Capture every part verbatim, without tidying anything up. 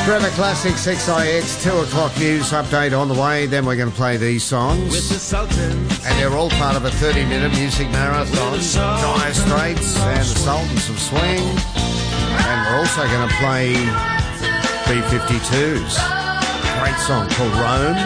Forever Classic six I X, two o'clock news update on the way. Then we're going to play these songs. With the Sultans. And they're all part of a thirty-minute music marathon. Dire Straits and the Sultans of Swing. And we're also going to play B fifty-twos. Great song called Rome.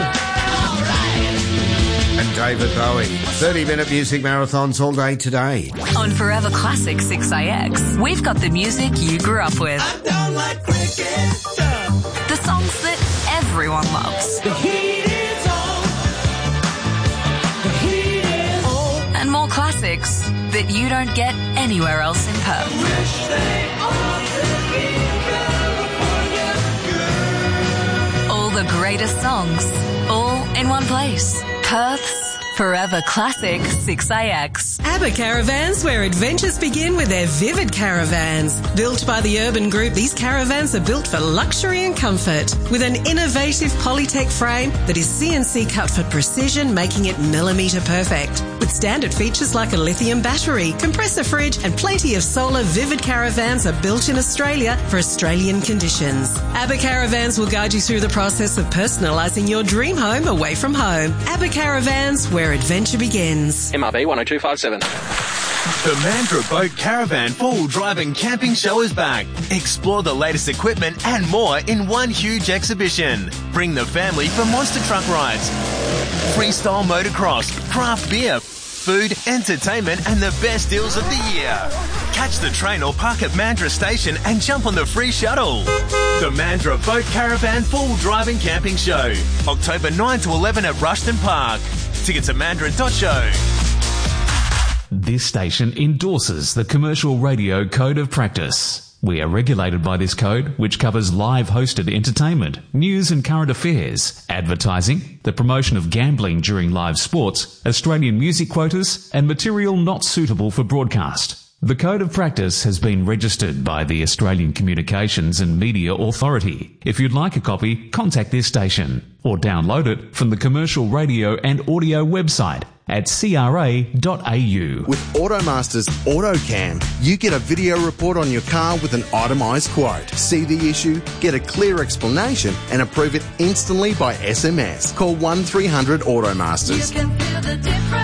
And David Bowie. thirty-minute music marathons all day today. On Forever Classic six I X, we've got the music you grew up with. I don't like cricket. The songs that everyone loves. The heat is on. The heat is on. And more classics that you don't get anywhere else in Perth. Wish they all could be California girl. All the greatest songs, all in one place. Perth's Forever Classic six I X. ABBA Caravans, where adventures begin with their vivid caravans. Built by the Urban Group, these caravans are built for luxury and comfort. With an innovative Polytech frame that is C N C cut for precision, making it millimetre perfect. With standard features like a lithium battery, compressor fridge and plenty of solar, Vivid Caravans are built in Australia for Australian conditions. ABBA Caravans will guide you through the process of personalising your dream home away from home. ABBA Caravans, where adventure begins. M R B one oh two five seven. The Mandurah Boat Caravan four-wheel drive and camping show is back. Explore the latest equipment and more in one huge exhibition. Bring the family for monster truck rides, freestyle motocross, craft beer, food, entertainment and the best deals of the year. Catch the train or park at Mandurah Station and jump on the free shuttle. The Mandurah Boat Caravan four-wheel drive and camping show. October ninth to eleventh at Rushton Park. Tickets at mandurah dot show. This station endorses the Commercial Radio Code of Practice. We are regulated by this code, which covers live hosted entertainment, news and current affairs, advertising, the promotion of gambling during live sports, Australian music quotas, and material not suitable for broadcast. The Code of Practice has been registered by the Australian Communications and Media Authority. If you'd like a copy, contact this station or download it from the Commercial Radio and Audio website at c r a dot a u. With Automaster's AutoCam, you get a video report on your car with an itemised quote. See the issue, get a clear explanation and approve it instantly by S M S. Call one three hundred Automasters. You can feel the difference.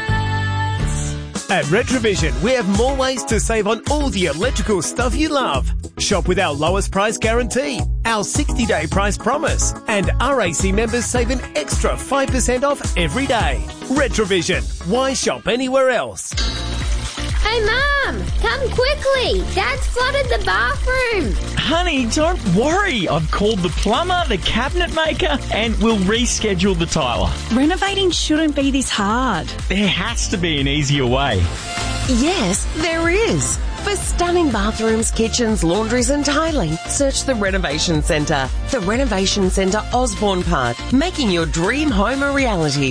At Retrovision, we have more ways to save on all the electrical stuff you love. Shop with our lowest price guarantee, our sixty-day price promise, and R A C members save an extra five percent off every day. Retrovision. Why shop anywhere else? Hey, Mum! Come quickly! Dad's flooded the bathroom! Honey, don't worry. I've called the plumber, the cabinet maker, and we'll reschedule the tiler. Renovating shouldn't be this hard. There has to be an easier way. Yes, there is. For stunning bathrooms, kitchens, laundries and tiling, search the Renovation Centre. The Renovation Centre, Osborne Park, making your dream home a reality.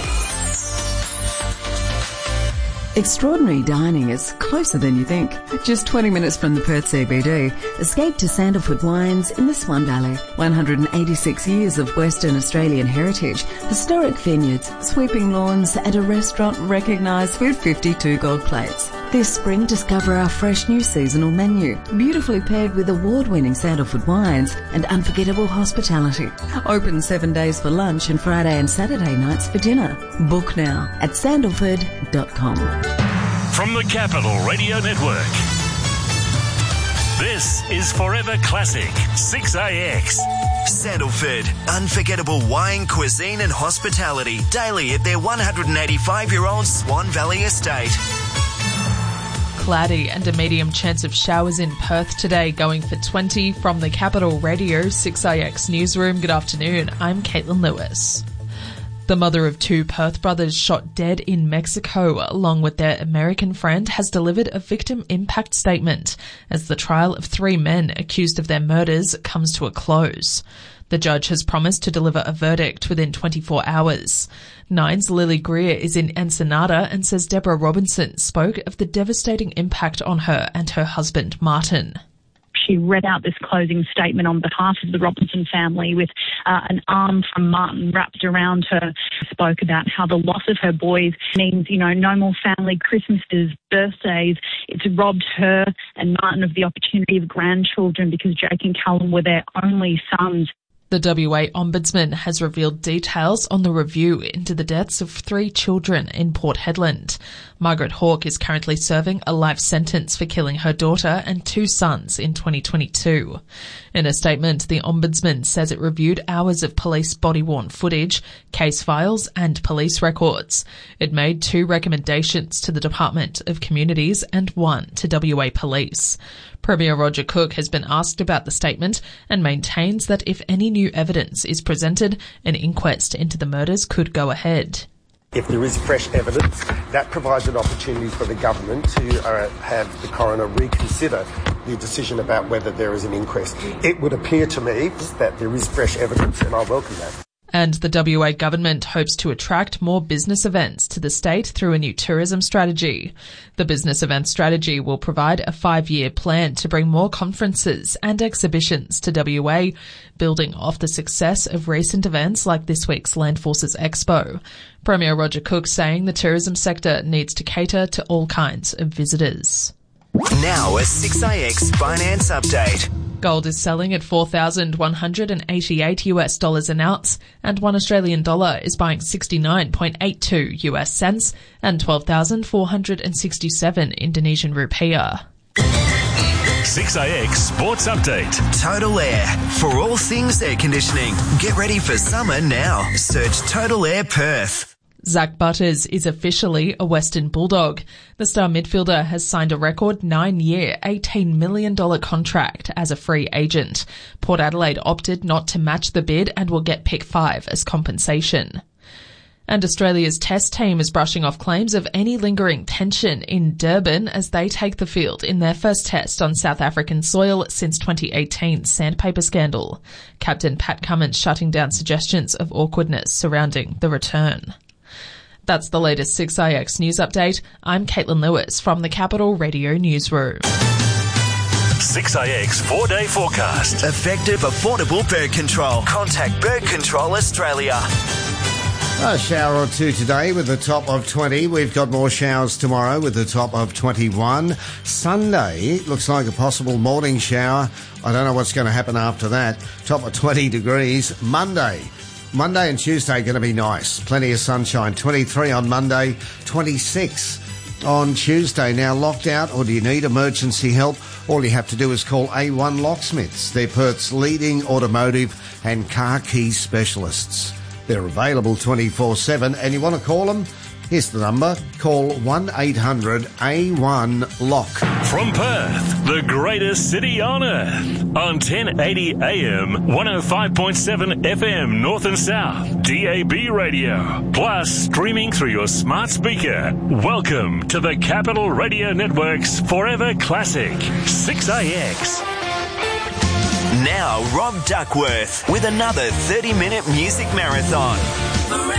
Extraordinary dining is closer than you think. Just twenty minutes from the Perth C B D, escape to Sandalfoot Wines in the Swan Valley. one hundred eighty-six years of Western Australian heritage, historic vineyards, sweeping lawns and a restaurant recognised with fifty-two gold plates. This spring, discover our fresh new seasonal menu, beautifully paired with award-winning Sandalfoot wines and unforgettable hospitality. Open seven days for lunch and Friday and Saturday nights for dinner. Book now at sandalford dot com. From the Capital Radio Network, this is Forever Classic six A X. Sandalford, unforgettable wine, cuisine and hospitality daily at their one hundred eighty-five-year-old Swan Valley estate. Cloudy and a medium chance of showers in Perth today, going for twenty. From the Capital Radio six A X newsroom, good afternoon. I'm Caitlin Lewis. The mother of two Perth brothers shot dead in Mexico, along with their American friend, has delivered a victim impact statement as the trial of three men accused of their murders comes to a close. The judge has promised to deliver a verdict within twenty-four hours. Nine's Lily Greer is in Ensenada and says Deborah Robinson spoke of the devastating impact on her and her husband, Martin. she read out this closing statement on behalf of the Robinson family with uh, an arm from Martin wrapped around her. Spoke about how the loss of her boys means, you know, no more family Christmases, birthdays. It's robbed her and Martin of the opportunity of grandchildren because Jake and Callum were their only sons. The W A Ombudsman has revealed details on the review into the deaths of three children in Port Hedland. Margaret Hawke is currently serving a life sentence for killing her daughter and two sons in twenty twenty-two. In a statement, the Ombudsman says it reviewed hours of police body-worn footage, case files and police records. It made two recommendations to the Department of Communities and one to W A Police. Premier Roger Cook has been asked about the statement and maintains that if any new evidence is presented, an inquest into the murders could go ahead. If there is fresh evidence, that provides an opportunity for the government to uh, have the coroner reconsider the decision about whether there is an inquest. It would appear to me that there is fresh evidence, and I welcome that. And the W A government hopes to attract more business events to the state through a new tourism strategy. The business event strategy will provide a five-year plan to bring more conferences and exhibitions to W A, building off the success of recent events like this week's Land Forces Expo. Premier Roger Cook saying the tourism sector needs to cater to all kinds of visitors. Now a six A X finance update. Gold is selling at four thousand one hundred eighty-eight US dollars an ounce, and one Australian dollar is buying sixty-nine point eight two US cents and twelve thousand four hundred sixty-seven Indonesian rupiah. six A X Sports Update. Total Air. For all things air conditioning. Get ready for summer now. Search Total Air Perth. Zach Butters is officially a Western Bulldog. The star midfielder has signed a record nine-year, eighteen million dollars contract as a free agent. Port Adelaide opted not to match the bid and will get pick five as compensation. And Australia's test team is brushing off claims of any lingering tension in Durban as they take the field in their first test on South African soil since twenty eighteen's sandpaper scandal. Captain Pat Cummins shutting down suggestions of awkwardness surrounding the return. That's the latest six A X news update. I'm Caitlin Lewis from the Capital Radio Newsroom. six A X four-day forecast. Effective, affordable bird control. Contact Bird Control Australia. A shower or two today with a top of twenty. We've got more showers tomorrow with a top of twenty-one. Sunday looks like a possible morning shower. I don't know what's going to happen after that. Top of twenty degrees. Monday. Monday and Tuesday going to be nice. Plenty of sunshine. twenty-three on Monday, twenty-six on Tuesday. Now locked out, or do you need emergency help? All you have to do is call A one Locksmiths. They're Perth's leading automotive and car key specialists. They're available twenty-four seven, and you want to call them? Here's the number. Call one eight hundred A one lock. From Perth, the greatest city on earth. On ten eighty A M, one oh five point seven F M North and South, D A B radio. Plus, streaming through your smart speaker. Welcome to the Capital Radio Network's Forever Classic, six A X. Now, Rob Duckworth with another thirty-minute music marathon.